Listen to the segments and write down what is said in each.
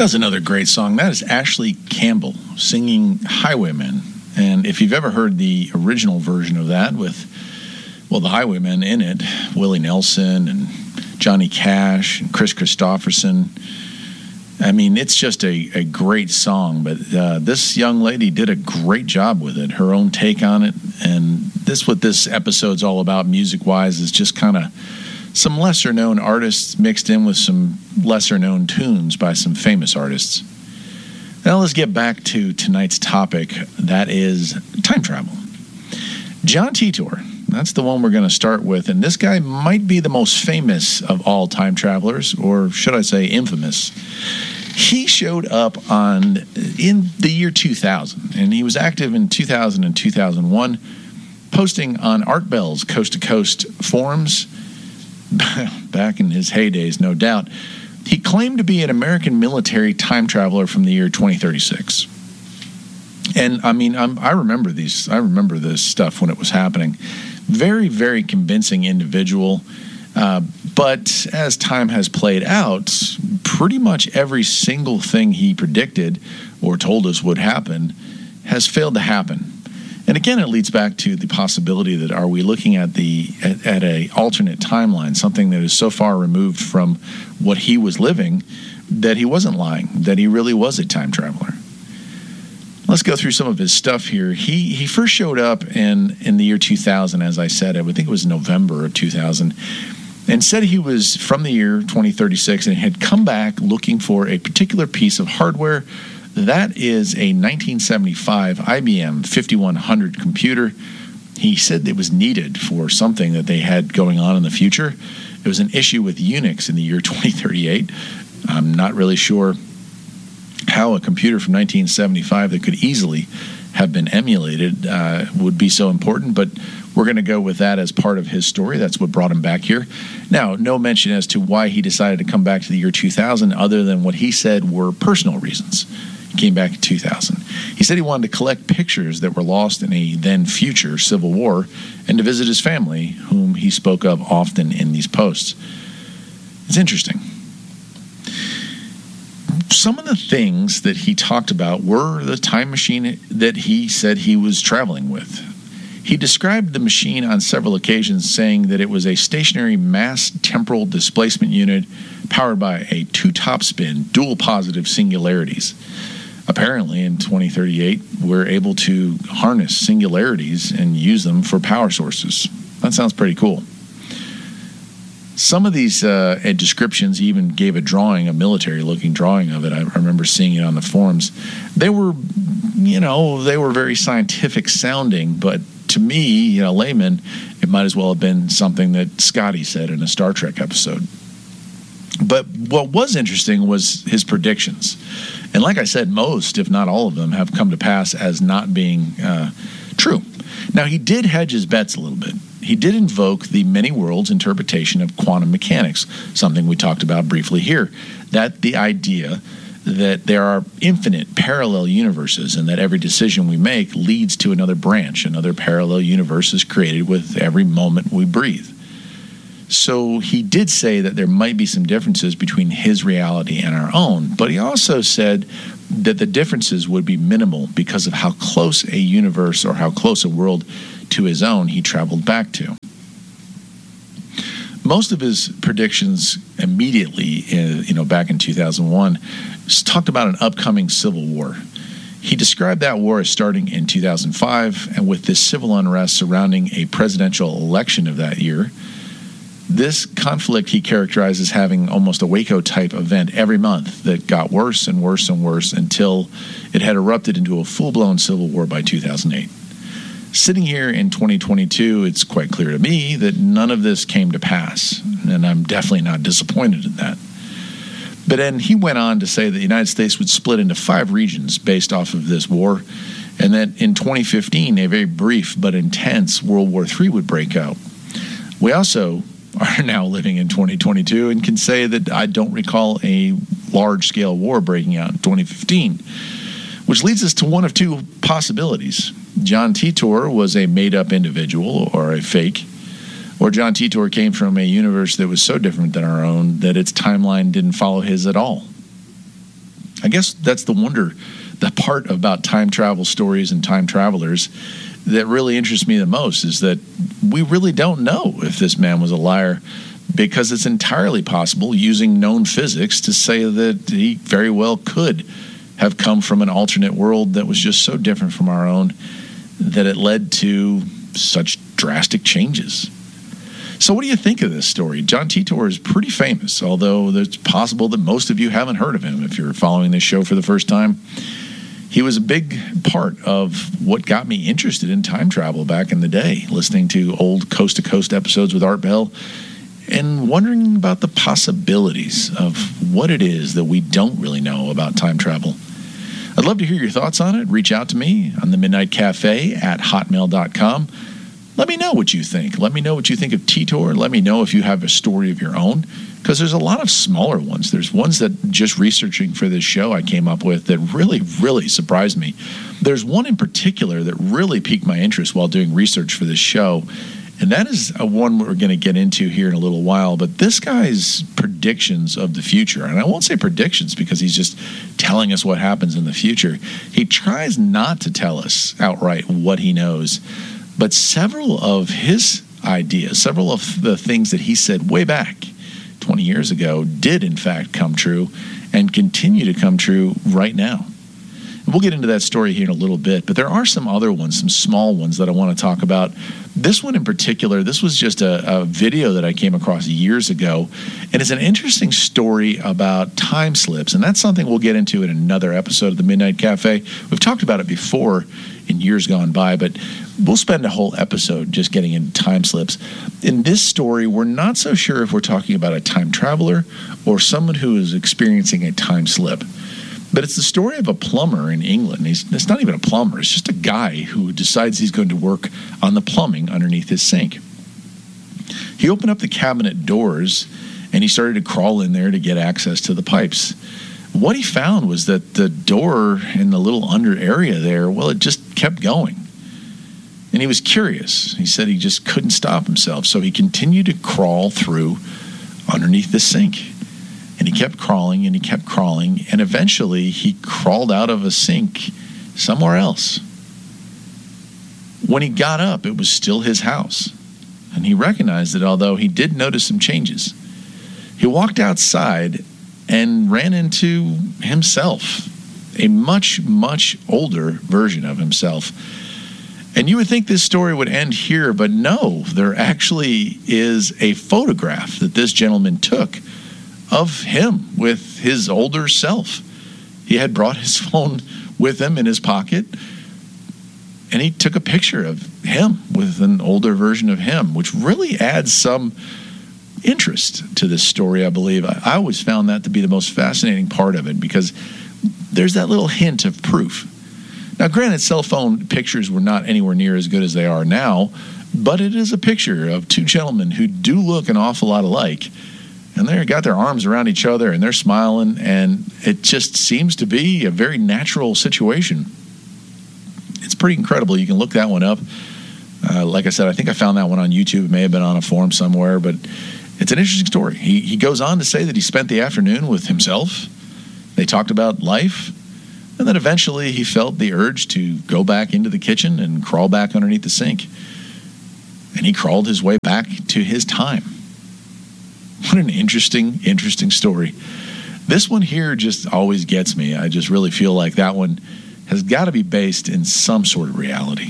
That's another great song. That is Ashley Campbell singing Highwaymen. And if you've ever heard the original version of that with, well, the Highwaymen in it, Willie Nelson and Johnny Cash and Chris Christopherson, I mean, it's just a great song. But this young lady did a great job with it, her own take on it. And this, what this episode's all about music-wise, is just kind of some lesser-known artists mixed in with some lesser-known tunes by some famous artists. Now let's get back to tonight's topic. That is time travel. John Titor, that's the one we're going to start with. And this guy might be the most famous of all time travelers, or should I say infamous. He showed up in the year 2000, and he was active in 2000 and 2001, posting on Art Bell's Coast to Coast forums. Back in his heydays, no doubt. He claimed to be an American military time traveler from the year 2036. And I mean, I remember these. I remember this stuff when it was happening. Very, very convincing individual. But as time has played out, pretty much every single thing he predicted or told us would happen has failed to happen. And again, it leads back to the possibility that are we looking at a alternate timeline, something that is so far removed from what he was living that he wasn't lying, that he really was a time traveler. Let's go through some of his stuff here. He first showed up in the year 2000, as I said. I would think it was November of 2000, and said he was from the year 2036 and had come back looking for a particular piece of hardware. That is a 1975 IBM 5100 computer. He said it was needed for something that they had going on in the future. It was an issue with Unix in the year 2038. I'm not really sure how a computer from 1975 that could easily have been emulated would be so important, but we're going to go with that as part of his story. That's what brought him back here. Now, no mention as to why he decided to come back to the year 2000 other than what he said were personal reasons. Came back in 2000. He said he wanted to collect pictures that were lost in a then future civil war and to visit his family, whom he spoke of often in these posts. It's interesting. Some of the things that he talked about were the time machine that he said he was traveling with. He described the machine on several occasions, saying that it was a stationary mass temporal displacement unit powered by a two-top-spin dual positive singularities. Apparently, in 2038, we're able to harness singularities and use them for power sources. That sounds pretty cool. Some of these descriptions, he even gave a drawing, a military-looking drawing of it. I remember seeing it on the forums. They were very scientific-sounding, but to me, layman, it might as well have been something that Scotty said in a Star Trek episode. But what was interesting was his predictions. And like I said, most, if not all of them, have come to pass as not being true. Now, he did hedge his bets a little bit. He did invoke the many worlds interpretation of quantum mechanics, something we talked about briefly here. That the idea that there are infinite parallel universes and that every decision we make leads to another branch, another parallel universe is created with every moment we breathe. So he did say that there might be some differences between his reality and our own, but he also said that the differences would be minimal because of how close a universe or how close a world to his own he traveled back to. Most of his predictions immediately, back in 2001, talked about an upcoming civil war. He described that war as starting in 2005, and with this civil unrest surrounding a presidential election of that year. This conflict he characterized as having almost a Waco-type event every month that got worse and worse and worse until it had erupted into a full-blown civil war by 2008. Sitting here in 2022, it's quite clear to me that none of this came to pass, and I'm definitely not disappointed in that. But then he went on to say that the United States would split into 5 regions based off of this war, and that in 2015, a very brief but intense World War III would break out. We also are now living in 2022 and can say that I don't recall a large-scale war breaking out in 2015, which leads us to one of two possibilities. John Titor was a made-up individual or a fake, or John Titor came from a universe that was so different than our own that its timeline didn't follow his at all. I guess that's the part about time travel stories and time travelers that really interests me the most, is that we really don't know if this man was a liar, because it's entirely possible, using known physics, to say that he very well could have come from an alternate world that was just so different from our own that it led to such drastic changes. So what do you think of this story? John Titor is pretty famous, although it's possible that most of you haven't heard of him if you're following this show for the first time. He was a big part of what got me interested in time travel back in the day, listening to old Coast to Coast episodes with Art Bell and wondering about the possibilities of what it is that we don't really know about time travel. I'd love to hear your thoughts on it. Reach out to me on the Midnight Cafe at hotmail.com. Let me know what you think. Let me know what you think of Titor. Let me know if you have a story of your own, because there's a lot of smaller ones. There's ones that, just researching for this show, I came up with that really, really surprised me. There's one in particular that really piqued my interest while doing research for this show, and that is a one we're going to get into here in a little while. But this guy's predictions of the future, and I won't say predictions because he's just telling us what happens in the future. He tries not to tell us outright what he knows, but several of his ideas, several of the things that he said way back 20 years ago did in fact come true and continue to come true right now. And we'll get into that story here in a little bit, but there are some other ones, some small ones that I want to talk about. This one in particular, this was just a video that I came across years ago, and it's an interesting story about time slips, and that's something we'll get into in another episode of the Midnight Cafe. We've talked about it before in years gone by, but we'll spend a whole episode just getting into time slips. In this story, we're not so sure if we're talking about a time traveler or someone who is experiencing a time slip. But it's the story of a plumber in England. It's not even a plumber. It's just a guy who decides he's going to work on the plumbing underneath his sink. He opened up the cabinet doors, and he started to crawl in there to get access to the pipes. What he found was that the door in the little under area there, well, it just kept going. And he was curious. He said he just couldn't stop himself. So he continued to crawl through underneath the sink. And he kept crawling and he kept crawling. And eventually he crawled out of a sink somewhere else. When he got up, it was still his house. And he recognized that although he did notice some changes, he walked outside and ran into himself, a much, much older version of himself. And you would think this story would end here, but no, there actually is a photograph that this gentleman took of him with his older self. He had brought his phone with him in his pocket, and he took a picture of him with an older version of him, which really adds some interest to this story, I believe. I always found that to be the most fascinating part of it, because there's that little hint of proof. Now, granted, cell phone pictures were not anywhere near as good as they are now, but it is a picture of two gentlemen who do look an awful lot alike. And they've got their arms around each other, and they're smiling, and it just seems to be a very natural situation. It's pretty incredible. You can look that one up. Like I said, I think I found that one on YouTube. It may have been on a forum somewhere, but it's an interesting story. He goes on to say that he spent the afternoon with himself. They talked about life, and then eventually he felt the urge to go back into the kitchen and crawl back underneath the sink. And he crawled his way back to his time. What an interesting story. This one here just always gets me. I just really feel like that one has got to be based in some sort of reality.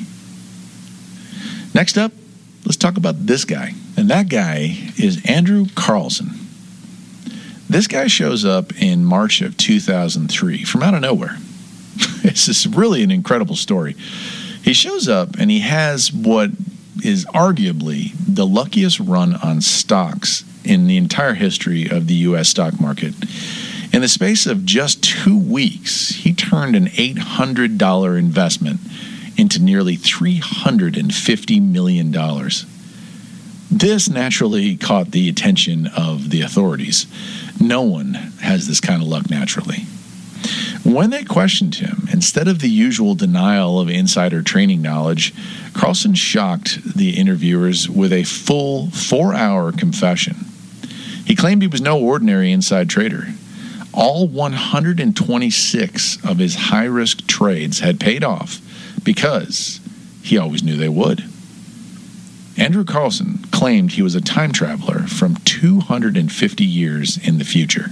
Next up, let's talk about this guy. And that guy is Andrew Carlson. This guy shows up in March of 2003 from out of nowhere. This is really an incredible story. He shows up and he has what is arguably the luckiest run on stocks in the entire history of the U.S. stock market. In the space of just 2 weeks, he turned an $800 investment into nearly $350 million. This naturally caught the attention of the authorities. No one has this kind of luck naturally. When they questioned him, instead of the usual denial of insider trading knowledge, Carlson shocked the interviewers with a full 4-hour confession. He claimed he was no ordinary inside trader. All 126 of his high-risk trades had paid off because he always knew they would. Andrew Carlson claimed he was a time traveler from 250 years in the future.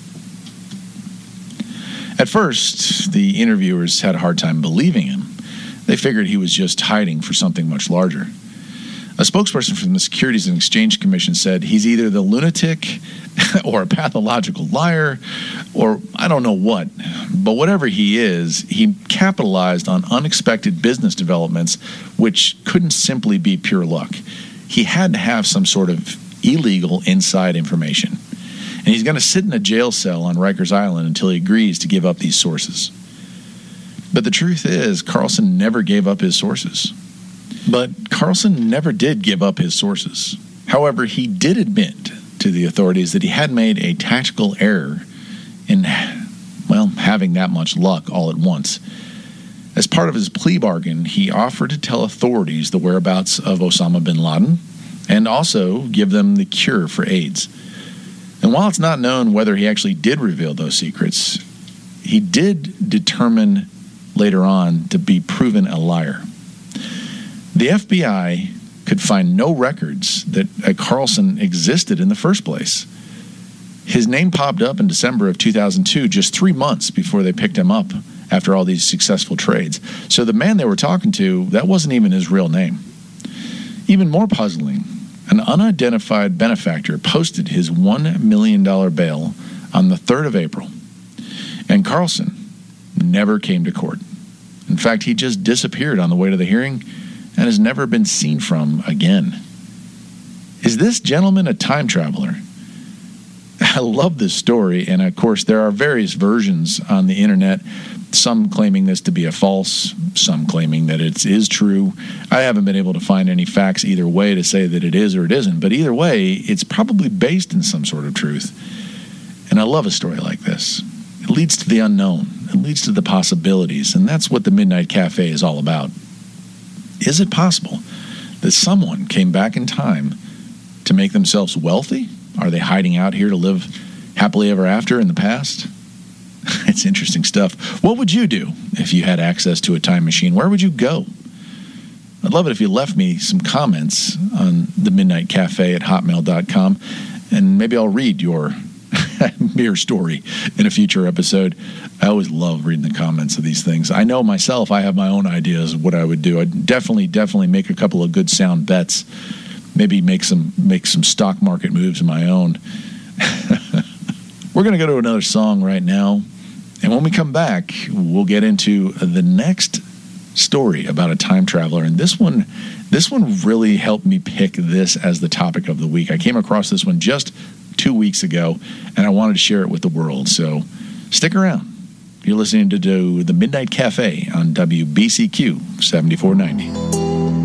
At first, the interviewers had a hard time believing him. They figured he was just hiding for something much larger. A spokesperson from the Securities and Exchange Commission said he's either the lunatic or a pathological liar or I don't know what. But whatever he is, he capitalized on unexpected business developments which couldn't simply be pure luck. He had to have some sort of illegal inside information. And he's going to sit in a jail cell on Rikers Island until he agrees to give up these sources. But the truth is, Carlson never gave up his sources. But Carlson never did give up his sources. However, he did admit to the authorities that he had made a tactical error in, having that much luck all at once. As part of his plea bargain, he offered to tell authorities the whereabouts of Osama bin Laden and also give them the cure for AIDS. And while it's not known whether he actually did reveal those secrets, he did determine later on to be proven a liar. The FBI could find no records that Carlson existed in the first place. His name popped up in December of 2002, just 3 months before they picked him up after all these successful trades. So the man they were talking to, that wasn't even his real name. Even more puzzling, an unidentified benefactor posted his $1 million bail on the 3rd of April, and Carlson never came to court. In fact, he just disappeared on the way to the hearing and has never been seen from again. Is this gentleman a time traveler? I love this story, and of course there are various versions on the internet, some claiming this to be a false, some claiming that it is true. I haven't been able to find any facts either way to say that it is or it isn't, but either way, it's probably based in some sort of truth. And I love a story like this. It leads to the unknown. It leads to the possibilities, and that's what the Midnight Cafe is all about. Is it possible that someone came back in time to make themselves wealthy? Are they hiding out here to live happily ever after in the past? It's interesting stuff. What would you do if you had access to a time machine? Where would you go? I'd love it if you left me some comments on the Midnight Cafe at hotmail.com, and maybe I'll read your mere story in a future episode. I always love reading the comments of these things. I know myself, I have my own ideas of what I would do. I'd definitely make a couple of good sound bets. Maybe make some stock market moves of my own. We're going to go to another song right now. And when we come back, we'll get into the next story about a time traveler. And this one really helped me pick this as the topic of the week. I came across this one just 2 weeks ago, and I wanted to share it with the world. So stick around. You're listening to the Midnight Cafe on WBCQ 7490.